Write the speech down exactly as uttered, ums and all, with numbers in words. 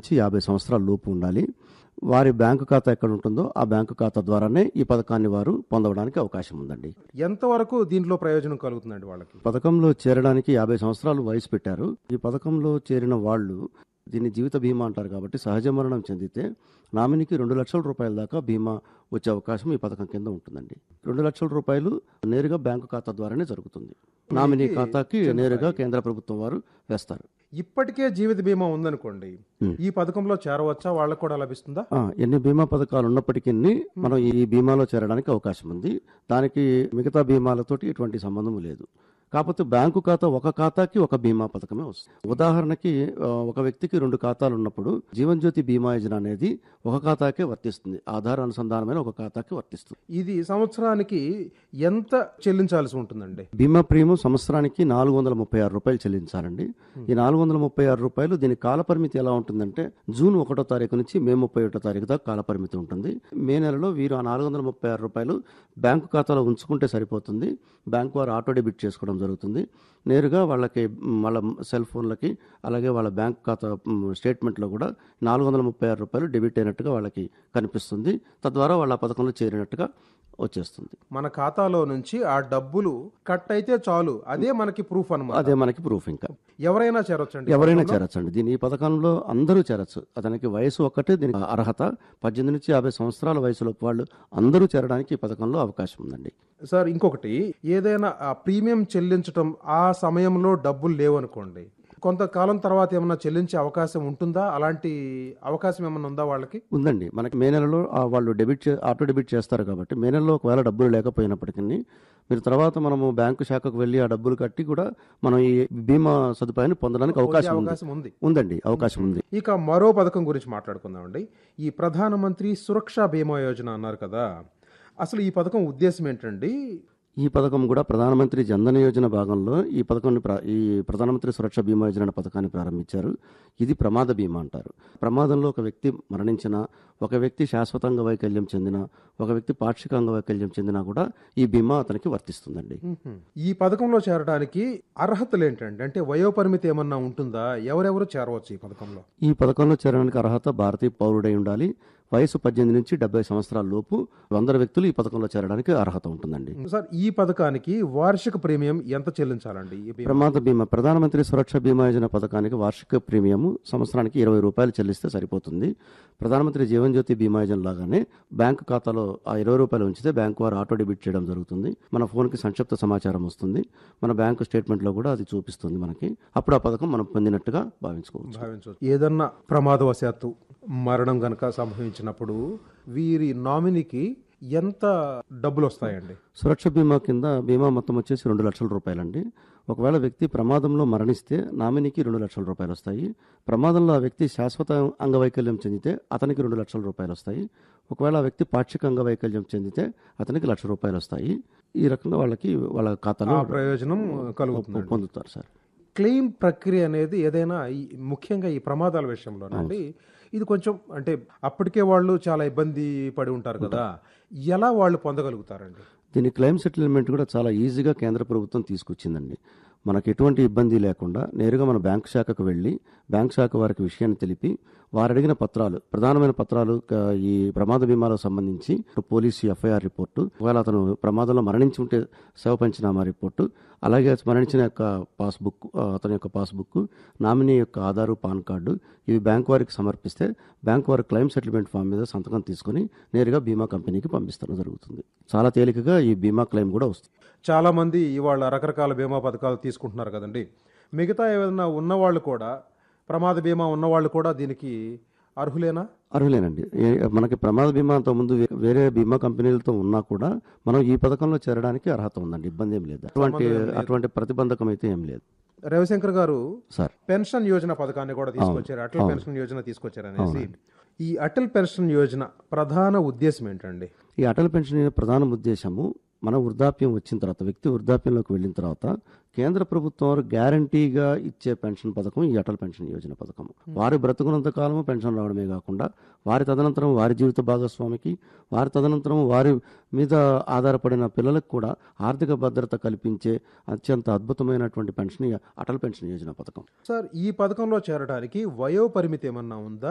నుంచి యాభై సంవత్సరాల లోపు ఉండాలి. వారి బ్యాంకు ఖాతా ఎక్కడ ఉంటుందో ఆ బ్యాంకు ఖాతా ద్వారానే ఈ పథకాన్ని వారు పొందడానికి అవకాశం ఉందండి. ఎంతవరకు దీంట్లో ప్రయోజనం కలుగుతుందండి వాళ్ళకి? పథకంలో చేరడానికి యాభై సంవత్సరాలు వయసు పెట్టారు. ఈ పథకంలో చేరిన వాళ్ళు దీన్ని జీవిత బీమా అంటారు కాబట్టి సహజ మరణం చెందితే నామినీకి రెండు లక్షల రూపాయల దాకా బీమా వచ్చే అవకాశం ఈ పథకం కింద ఉంటుందండి. రెండు లక్షల రూపాయలు నేరుగా బ్యాంకు ఖాతా ద్వారానే జరుగుతుంది. నామినీ ఖాతాకి నేరుగా కేంద్ర ప్రభుత్వం వారు వేస్తారు. ఇప్పటికే జీవిత బీమా ఉందనుకోండి, ఈ పథకంలో చేరవచ్చా? వాళ్ళకు కూడా లభిస్తుందా? ఎన్ని బీమా పథకాలు ఉన్నప్పటికీ మనం ఈ బీమాలో చేరడానికి అవకాశం ఉంది. దానికి మిగతా బీమాలతోటి ఎటువంటి సంబంధం లేదు. కాకపోతే బ్యాంకు ఖాతా ఒక ఖాతాకి ఒక బీమా పథకమే వస్తుంది. ఉదాహరణకి ఒక వ్యక్తికి రెండు ఖాతాలు ఉన్నప్పుడు జీవన్ జ్యోతి బీమా యోజన అనేది ఒక ఖాతాకే వర్తిస్తుంది. ఆధార్ అనుసంధానమైన ఒక ఖాతాకి వర్తిస్తుంది. ఇది సంవత్సరానికి ఎంత చెల్లించాల్సి ఉంటుందండి? బీమా ప్రీమియం సంవత్సరానికి నాలుగు వందల ముప్పై ఆరు రూపాయలు చెల్లించాలండి. ఈ నాలుగు వందల ముప్పై ఆరు రూపాయలు దీని కాలపరిమితి ఎలా ఉంటుందంటే జూన్ ఒకటో తారీఖు నుంచి మే ముప్పై ఒకటో తారీఖు దాకా కాలపరిమితి ఉంటుంది. మే నెలలో వీరు ఆ నాలుగు వందల ముప్పై ఆరు రూపాయలు బ్యాంకు ఖాతాలో ఉంచుకుంటే సరిపోతుంది. బ్యాంకు వారు ఆటో డెబిట్ చేసుకోవడం జరుగుతుంది. నేరుగా వాళ్ళకి వాళ్ళ సెల్ ఫోన్లకి అలాగే వాళ్ళ బ్యాంక్ ఖాతా స్టేట్మెంట్లో కూడా నాలుగు వందల ముప్పై ఆరు రూపాయలు డెబిట్ అయినట్టుగా వాళ్ళకి కనిపిస్తుంది. తద్వారా వాళ్ళ పథకంలో చేరినట్టుగా వచ్చేస్తుంది. మన ఖాతాలో నుంచి ఆ డబ్బులు కట్ అయితే చాలు, అదే మనకి ప్రూఫ్ అన్నమాట. అదే మనకి ప్రూఫ్. ఇంకా ఎవరైనా చేరొచ్చండి? ఎవరైనా చేరొచ్చండి. దీని ఈ పథకంలో అందరూ చేరొచ్చు. అతనికి వయసు ఒక్కటే దీనికి అర్హత. పద్దెనిమిది నుంచి యాభై సంవత్సరాల వయసులోపు వాళ్ళు అందరూ చేరడానికి ఈ పథకంలో అవకాశం ఉందండి. సార్, ఇంకొకటి, ఏదైనా ప్రీమియం చెల్లించడం ఆ సమయంలో డబ్బులు లేవనుకోండి, కొంతకాలం తర్వాత ఏమన్నా చెల్లించే అవకాశం ఉంటుందా? అలాంటి అవకాశం ఏమన్నా ఉందా వాళ్ళకి? ఉందండి. మనకి మే నెలలో వాళ్ళు డెబిట్ ఆటో డెబిట్ చేస్తారు కాబట్టి మే నెలలో ఒకవేళ డబ్బులు లేకపోయినప్పటికీ మీరు తర్వాత మనము బ్యాంకు శాఖకు వెళ్ళి ఆ డబ్బులు కట్టి కూడా మనం ఈ బీమా సదుపాయాన్ని పొందడానికి అవకాశం ఉంది. ఉందండి, అవకాశం ఉంది. ఇక మరో పథకం గురించి మాట్లాడుకుందామండి. ఈ ప్రధానమంత్రి సురక్ష బీమా యోజన అన్నారు కదా, అసలు ఈ పథకం ఉద్దేశం ఏంటండి? ఈ పథకం కూడా ప్రధానమంత్రి జన్ధన్ యోజన భాగంలో ఈ పథకాన్ని ఈ ప్రధానమంత్రి సురక్ష బీమా యోజన పథకాన్ని ప్రారంభించారు. ఇది ప్రమాద బీమా అంటారు. ప్రమాదంలో ఒక వ్యక్తి మరణించిన, ఒక వ్యక్తి శాశ్వత అంగవైకల్యం చెందిన, ఒక వ్యక్తి పాక్షిక అంగవైకల్యం చెందినా కూడా ఈ బీమా అతనికి వర్తిస్తుందండి. ఈ పథకంలో చేరడానికి అర్హతలు ఏంటండి? అంటే వయోపరిమితి ఏమన్నా ఉంటుందా? ఎవరెవరు చేరవచ్చు ఈ పథకంలో? ఈ పథకంలో చేరడానికి అర్హత భారతీయ పౌరుడై ఉండాలి. వయసు పద్దెనిమిది నుంచి డెబ్బై సంవత్సరాల లోపు వందల వ్యక్తులు ఈ పథకంలో చేరడానికి అర్హత ఉంటుందండి. సార్, ఈ పథకానికి వార్షిక ప్రీమియం ఎంత చెల్లించాలండి? ప్రమాద బీమా ప్రధానమంత్రి సురక్ష బీమా యోజన పథకానికి వార్షిక ప్రీమియం సంవత్సరానికి ఇరవై రూపాయలు చెల్లిస్తే సరిపోతుంది. ప్రధానమంత్రి జీవన్ జ్యోతి బీమా యోజన లాగానే బ్యాంకు ఖాతాలో ఆ ఇరవై రూపాయలు ఉంచితే బ్యాంకు వారు ఆటో డెబిట్ చేయడం జరుగుతుంది. మన ఫోన్కి సంక్షిప్త సమాచారం వస్తుంది. మన బ్యాంకు స్టేట్మెంట్లో కూడా అది చూపిస్తుంది మనకి. అప్పుడు ఆ పథకం మనం పొందినట్టుగా భావించుకోవచ్చు. ఏదన్నా ప్రమాదవశాత్తు మరణం గనక సంభవించినప్పుడు వీరి నామినీకి ఎంత డబ్బులు వస్తాయండి? సురక్ష బీమా కింద బీమా మొత్తం వచ్చేసి రెండు లక్షల రూపాయలండి. ఒకవేళ వ్యక్తి ప్రమాదంలో మరణిస్తే నామినీకి రెండు లక్షల రూపాయలు వస్తాయి. ప్రమాదంలో ఆ వ్యక్తి శాశ్వత అంగవైకల్యం చెందితే అతనికి రెండు లక్షల రూపాయలు వస్తాయి. ఒకవేళ ఆ వ్యక్తి పాక్షిక అంగవైకల్యం చెందితే అతనికి లక్ష రూపాయలు వస్తాయి. ఈ రకంగా వాళ్ళకి వాళ్ళ ఖాతాలో ప్రయోజనం కలుగుతుంది, పొందుతారు సార్. క్లెయిమ్ ప్రక్రియ అనేది ఏదైనా ముఖ్యంగా ఈ ప్రమాదాల విషయంలోనండి ఇది కొంచెం అంటే అప్పటికే వాళ్ళు చాలా ఇబ్బంది పడి ఉంటారు కదా, ఎలా వాళ్ళు పొందగలుగుతారండి? దీని క్లెయిమ్ సెటిల్మెంట్ కూడా చాలా ఈజీగా కేంద్ర ప్రభుత్వం తీసుకొచ్చిందండి. మనకు ఎటువంటి ఇబ్బంది లేకుండా నేరుగా మన బ్యాంకు శాఖకు వెళ్ళి బ్యాంకు శాఖ వారికి విషయాన్ని తెలిపి వారు అడిగిన పత్రాలు, ప్రధానమైన పత్రాలు ఈ ప్రమాద బీమాలకు సంబంధించి పోలీసు ఎఫ్ఐఆర్ రిపోర్టు, ఒకవేళ అతను ప్రమాదంలో మరణించి ఉంటే శవ పంచనామా రిపోర్టు, అలాగే మరణించిన యొక్క పాస్బుక్, అతని యొక్క పాస్బుక్, నామినీ యొక్క ఆధారు, పాన్ కార్డు, ఇవి బ్యాంకు వారికి సమర్పిస్తే బ్యాంకు వారి క్లెయిమ్ సెటిల్మెంట్ ఫామ్ మీద సంతకం తీసుకుని నేరుగా బీమా కంపెనీకి పంపిస్తడం జరుగుతుంది. చాలా తేలికగా ఈ బీమా క్లెయిమ్ కూడా వస్తుంది. చాలా మంది ఇవాళ రకరకాల బీమా పథకాలు తీసుకుంటున్నారు కదండి. మిగతా ఏదైనా ఉన్నవాళ్ళు కూడా, ప్రమాద బీమా ఉన్నవాళ్ళు కూడా దీనికి అర్హులేనా? అర్హులేనండి. మనకి ప్రమాద బీమా అంతకుముందు వేరే బీమా కంపెనీలతో ఉన్నా కూడా మనం ఈ పథకంలో చేరడానికి అర్హత ఉందండి. ఇబ్బంది ఏం లేదు. అటువంటి అటువంటి ప్రతిబంధకం అయితే ఏం లేదు. రవిశంకర్ గారు, సార్, పెన్షన్ యోజన పథకాన్ని కూడా తీసుకొచ్చారు, అటల్ పెన్షన్ యోజన తీసుకొచ్చారు అనేసి. ఈ అటల్ పెన్షన్ యోజన ప్రధాన ఉద్దేశం ఏంటండి? ఈ అటల్ పెన్షన్ ప్రధాన ఉద్దేశము మన వృద్ధాప్యం వచ్చిన తర్వాత, వ్యక్తి వృద్ధాప్యంలోకి వెళ్ళిన తర్వాత కేంద్ర ప్రభుత్వం వారు గ్యారంటీగా ఇచ్చే పెన్షన్ పథకం ఈ అటల్ పెన్షన్ యోజన పథకం. వారి బ్రతుకున్నంత కాలము పెన్షన్ రావడమే కాకుండా వారి తదనంతరం వారి జీవిత భాగస్వామికి, వారి తదనంతరం వారి మీద ఆధారపడిన పిల్లలకు కూడా ఆర్థిక భద్రత కల్పించే అత్యంత అద్భుతమైనటువంటి పెన్షన్ అటల్ పెన్షన్ యోజన పథకం. సార్, ఈ పథకంలో చేరడానికి వయో పరిమితి ఏమన్నా ఉందా?